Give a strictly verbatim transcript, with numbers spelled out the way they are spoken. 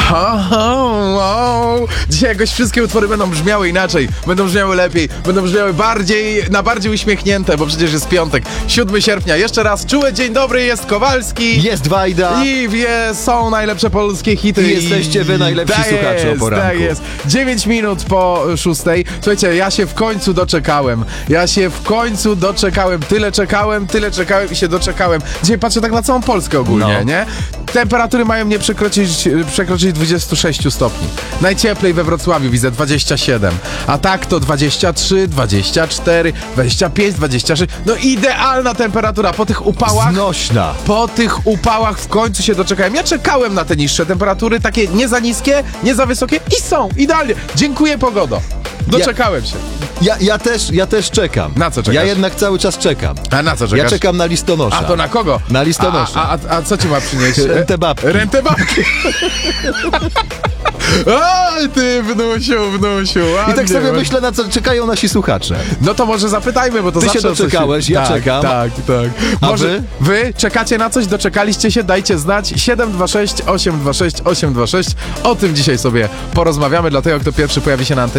Ha, ha, wow. Dzisiaj jakoś wszystkie utwory będą brzmiały inaczej, będą brzmiały lepiej, będą brzmiały bardziej, na bardziej uśmiechnięte, bo przecież jest piątek, siódmego sierpnia. Jeszcze raz czuły dzień dobry, jest Kowalski. Jest Wajda. I wie, są najlepsze polskie hity. I jesteście wy najlepsi tak słuchacze jest, o poranku. Tak jest. dziewięć minut po szóstej. Słuchajcie, ja się w końcu doczekałem. Ja się w końcu doczekałem. Tyle czekałem, tyle czekałem i się doczekałem. Dzisiaj patrzę tak na całą Polskę ogólnie, No. nie? Temperatury mają nie przekroczyć, przekroczyć dwudziestu sześciu stopni. Najcieplej we Wrocławiu widzę dwadzieścia siedem. A tak to dwadzieścia trzy, dwadzieścia cztery, dwadzieścia pięć, dwadzieścia sześć. No idealna temperatura po tych upałach. Znośna. Po tych upałach w końcu się doczekałem. Ja czekałem na te niższe temperatury, takie nie za niskie, nie za wysokie i są, idealnie. Dziękuję, pogodo. Doczekałem się. Ja, ja, też, ja też czekam. Na co czekasz? Ja jednak cały czas czekam. A na co czekasz? Ja czekam na listonosza. A to na kogo? Na listonosza. A, a, a, a co ci ma przynieść? Rentę babki. Rentę babki. Oj, ty wnusiu, wnusiu. I ładnie, tak sobie ładnie. myślę, na co czekają nasi słuchacze. No to może zapytajmy, bo to Ty zawsze się o coś- doczekałeś, ja tak, czekam. Tak, tak. A Może wy? wy czekacie na coś, doczekaliście się, dajcie znać. siedem dwa sześć, osiem dwa sześć, osiem dwa sześć. O tym dzisiaj sobie porozmawiamy, dlatego kto pierwszy pojawi się na antenie.